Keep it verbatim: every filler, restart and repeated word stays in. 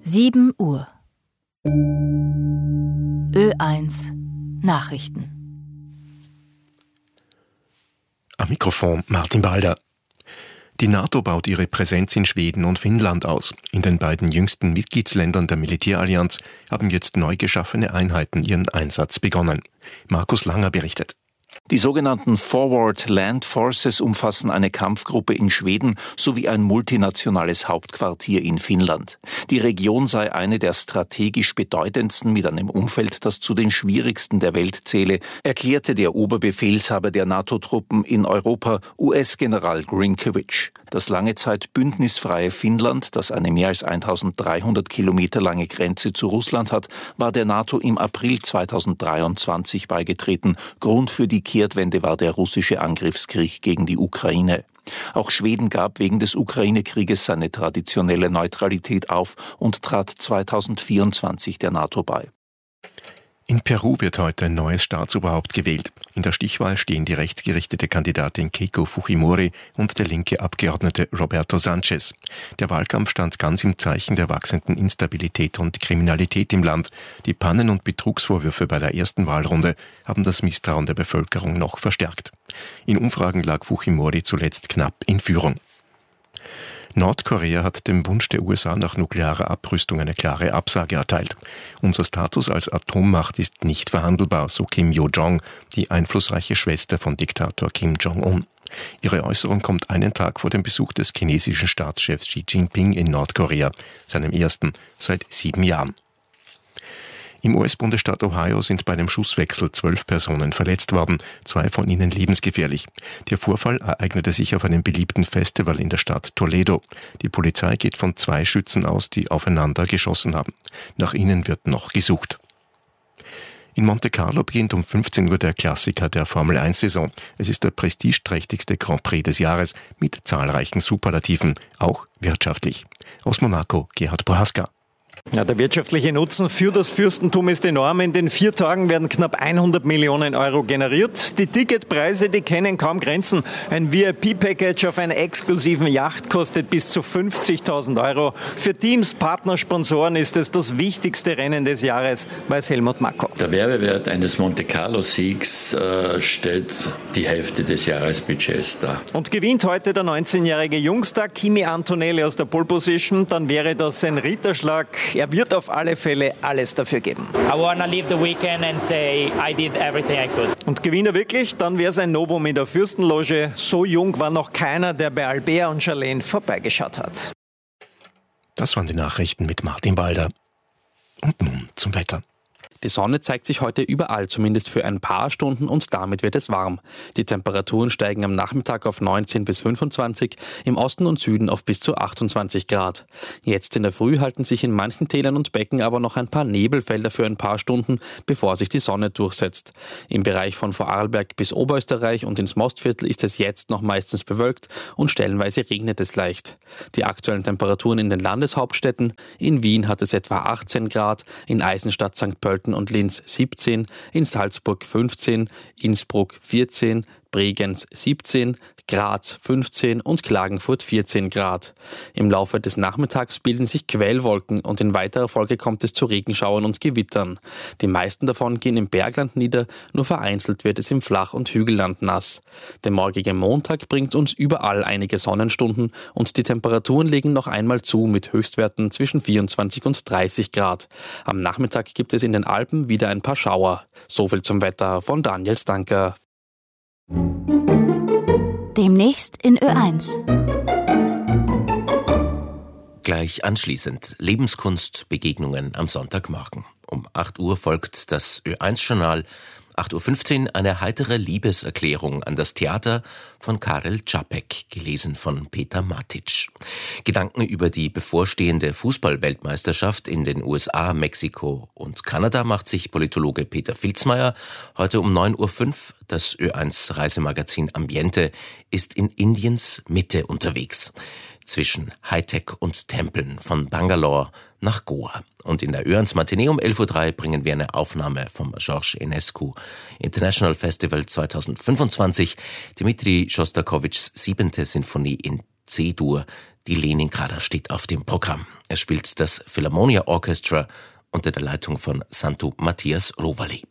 sieben Uhr. Ö eins Nachrichten. Am Mikrofon Martin Balder. Die NATO baut ihre Präsenz in Schweden und Finnland aus. In den beiden jüngsten Mitgliedsländern der Militärallianz haben jetzt neu geschaffene Einheiten ihren Einsatz begonnen. Markus Langer berichtet. Die sogenannten Forward Land Forces umfassen eine Kampfgruppe in Schweden sowie ein multinationales Hauptquartier in Finnland. Die Region sei eine der strategisch bedeutendsten mit einem Umfeld, das zu den schwierigsten der Welt zähle, erklärte der Oberbefehlshaber der NATO-Truppen in Europa, U S-General Grinkovich. Das lange Zeit bündnisfreie Finnland, das eine mehr als eintausenddreihundert Kilometer lange Grenze zu Russland hat, war der NATO im April zweitausenddreiundzwanzig beigetreten. Grund für die Kehrtwende war der russische Angriffskrieg gegen die Ukraine. Auch Schweden gab wegen des Ukraine-Krieges seine traditionelle Neutralität auf und trat zweitausendvierundzwanzig der NATO bei. In Peru wird heute ein neues Staatsoberhaupt gewählt. In der Stichwahl stehen die rechtsgerichtete Kandidatin Keiko Fujimori und der linke Abgeordnete Roberto Sanchez. Der Wahlkampf stand ganz im Zeichen der wachsenden Instabilität und Kriminalität im Land. Die Pannen- und Betrugsvorwürfe bei der ersten Wahlrunde haben das Misstrauen der Bevölkerung noch verstärkt. In Umfragen lag Fujimori zuletzt knapp in Führung. Nordkorea hat dem Wunsch der U S A nach nuklearer Abrüstung eine klare Absage erteilt. Unser Status als Atommacht ist nicht verhandelbar, so Kim Yo-jong, die einflussreiche Schwester von Diktator Kim Jong-un. Ihre Äußerung kommt einen Tag vor dem Besuch des chinesischen Staatschefs Xi Jinping in Nordkorea, seinem ersten seit sieben Jahren. Im U S-Bundesstaat Ohio sind bei einem Schusswechsel zwölf Personen verletzt worden, zwei von ihnen lebensgefährlich. Der Vorfall ereignete sich auf einem beliebten Festival in der Stadt Toledo. Die Polizei geht von zwei Schützen aus, die aufeinander geschossen haben. Nach ihnen wird noch gesucht. In Monte Carlo beginnt um fünfzehn Uhr der Klassiker der Formel eins Saison. Es ist der prestigeträchtigste Grand Prix des Jahres mit zahlreichen Superlativen, auch wirtschaftlich. Aus Monaco, Gerhard Prohaska. Ja, der wirtschaftliche Nutzen für das Fürstentum ist enorm. In den vier Tagen werden knapp hundert Millionen Euro generiert. Die Ticketpreise, die kennen kaum Grenzen. Ein V I P-Package auf einer exklusiven Yacht kostet bis zu fünfzigtausend Euro. Für Teams, Partner, Sponsoren ist es das wichtigste Rennen des Jahres, weiß Helmut Marko. Der Werbewert eines Monte-Carlo-Siegs äh, stellt die Hälfte des Jahresbudgets dar. Und gewinnt heute der neunzehnjährige Jungstar Kimi Antonelli aus der Pole Position, dann wäre das ein Ritterschlag. Er wird auf alle Fälle alles dafür geben. I wanna leave the weekend and say I did everything I could. Und gewinnt er wirklich, dann wäre es ein Novum in der Fürstenloge. So jung war noch keiner, der bei Albert und Charlene vorbeigeschaut hat. Das waren die Nachrichten mit Martin Balder. Und nun zum Wetter. Die Sonne zeigt sich heute überall, zumindest für ein paar Stunden, und damit wird es warm. Die Temperaturen steigen am Nachmittag auf neunzehn bis fünfundzwanzig, im Osten und Süden auf bis zu achtundzwanzig Grad. Jetzt in der Früh halten sich in manchen Tälern und Becken aber noch ein paar Nebelfelder für ein paar Stunden, bevor sich die Sonne durchsetzt. Im Bereich von Vorarlberg bis Oberösterreich und ins Mostviertel ist es jetzt noch meistens bewölkt und stellenweise regnet es leicht. Die aktuellen Temperaturen in den Landeshauptstädten: in Wien hat es etwa achtzehn Grad, in Eisenstadt, Sankt Pölten und Linz siebzehn, in Salzburg fünfzehn, Innsbruck vierzehn, Bregenz siebzehn, Graz fünfzehn und Klagenfurt vierzehn Grad. Im Laufe des Nachmittags bilden sich Quellwolken und in weiterer Folge kommt es zu Regenschauern und Gewittern. Die meisten davon gehen im Bergland nieder, nur vereinzelt wird es im Flach- und Hügelland nass. Der morgige Montag bringt uns überall einige Sonnenstunden und die Temperaturen legen noch einmal zu mit Höchstwerten zwischen vierundzwanzig und dreißig Grad. Am Nachmittag gibt es in den Alpen wieder ein paar Schauer. Soviel zum Wetter von Daniel Stanker. Demnächst in Ö eins. Gleich anschließend Lebenskunst, Begegnungen am Sonntagmorgen. Um acht Uhr folgt das Ö eins Journal. acht Uhr fünfzehn eine heitere Liebeserklärung an das Theater von Karel Čapek, gelesen von Peter Matic. Gedanken über die bevorstehende Fußball-Weltmeisterschaft in den U S A, Mexiko und Kanada macht sich Politologe Peter Filzmeier heute um neun Uhr fünf. Das Ö eins Reisemagazin Ambiente ist in Indiens Mitte unterwegs. Zwischen Hightech und Tempeln von Bangalore nach Goa. Und in der Ö eins Matinee um elf Uhr drei bringen wir eine Aufnahme vom Georges Enescu International Festival zweitausendfünfundzwanzig. Dmitri Schostakowitschs siebente Sinfonie in C-Dur. Die Leningrader steht auf dem Programm. Es spielt das Philharmonia Orchestra unter der Leitung von Santu Matthias Rovali.